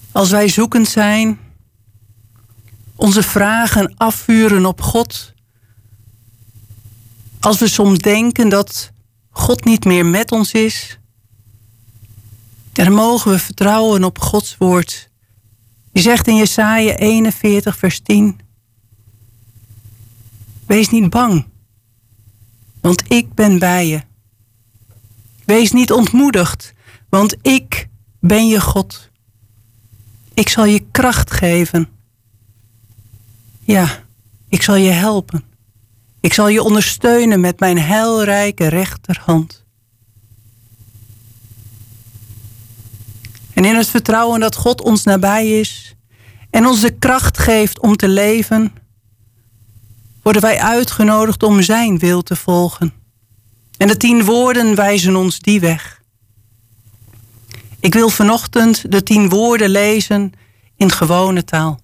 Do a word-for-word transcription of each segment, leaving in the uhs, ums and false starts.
Als wij zoekend zijn, onze vragen afvuren op God. Als we soms denken dat God niet meer met ons is, dan mogen we vertrouwen op Gods woord. Die zegt in Jesaja eenenveertig vers tien. Wees niet bang, want ik ben bij je. Wees niet ontmoedigd, want ik ben je God. Ik zal je kracht geven. Ja, ik zal je helpen. Ik zal je ondersteunen met mijn heilrijke rechterhand. En in het vertrouwen dat God ons nabij is en ons de kracht geeft om te leven, worden wij uitgenodigd om zijn wil te volgen. En de tien woorden wijzen ons die weg. Ik wil vanochtend de tien woorden lezen in gewone taal.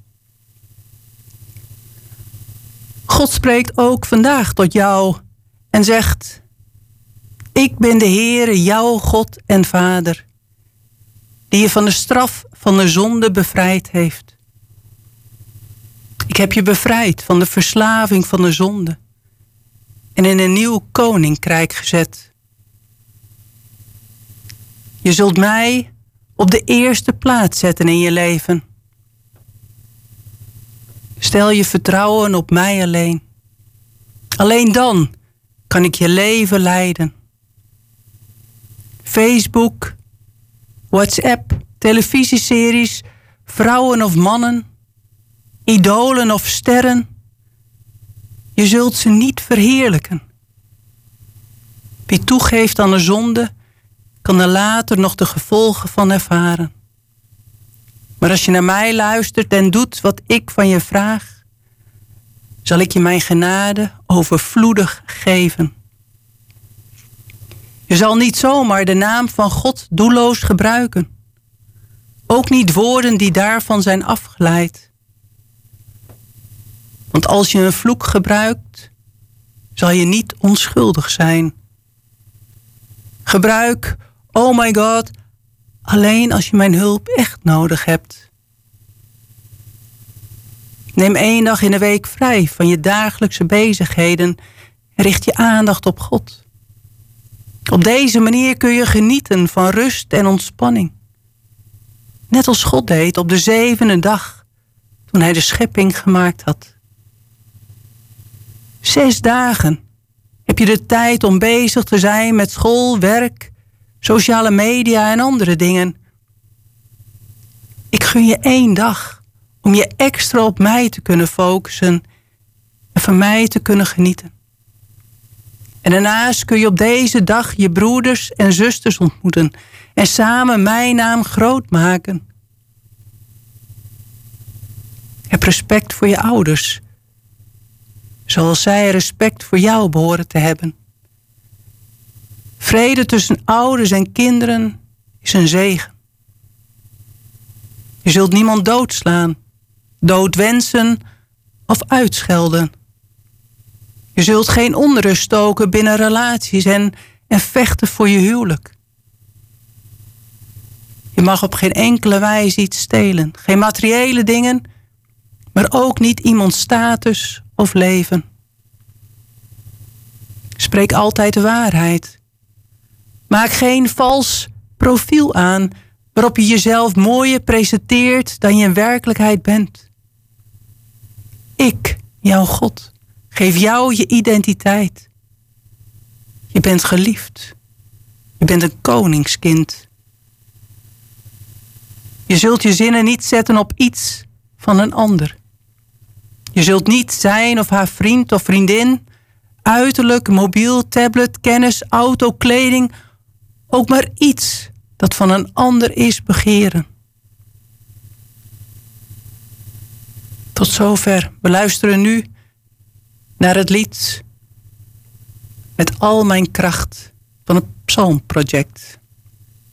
God spreekt ook vandaag tot jou en zegt: Ik ben de Heere, jouw God en Vader, die je van de straf van de zonde bevrijd heeft. Ik heb je bevrijd van de verslaving van de zonde en in een nieuw koninkrijk gezet. Je zult mij op de eerste plaats zetten in je leven. Stel je vertrouwen op mij alleen. Alleen dan kan ik je leven leiden. Facebook, WhatsApp, televisieseries, vrouwen of mannen, idolen of sterren. Je zult ze niet verheerlijken. Wie toegeeft aan de zonde, kan er later nog de gevolgen van ervaren. Maar als je naar mij luistert en doet wat ik van je vraag, zal ik je mijn genade overvloedig geven. Je zal niet zomaar de naam van God doelloos gebruiken. Ook niet woorden die daarvan zijn afgeleid. Want als je een vloek gebruikt, zal je niet onschuldig zijn. Gebruik, oh my God, alleen als je mijn hulp echt nodig hebt. Neem één dag in de week vrij van je dagelijkse bezigheden en richt je aandacht op God. Op deze manier kun je genieten van rust en ontspanning. Net als God deed op de zevende dag, toen hij de schepping gemaakt had. Zes dagen heb je de tijd om bezig te zijn met school, werk, sociale media en andere dingen. Ik gun je één dag om je extra op mij te kunnen focussen en van mij te kunnen genieten. En daarnaast kun je op deze dag je broeders en zusters ontmoeten en samen mijn naam groot maken. Heb respect voor je ouders, zoals zij respect voor jou behoren te hebben. Vrede tussen ouders en kinderen is een zegen. Je zult niemand doodslaan, doodwensen of uitschelden. Je zult geen onrust stoken binnen relaties en, en vechten voor je huwelijk. Je mag op geen enkele wijze iets stelen. Geen materiële dingen, maar ook niet iemands status of leven. Spreek altijd de waarheid. Maak geen vals profiel aan waarop je jezelf mooier presenteert dan je in werkelijkheid bent. Ik, jouw God, geef jou je identiteit. Je bent geliefd. Je bent een koningskind. Je zult je zinnen niet zetten op iets van een ander. Je zult niet zijn of haar vriend of vriendin, uiterlijk, mobiel, tablet, kennis, auto, kleding, ook maar iets dat van een ander is begeren. Tot zover. We luisteren nu naar het lied Met al mijn kracht van het Psalmproject.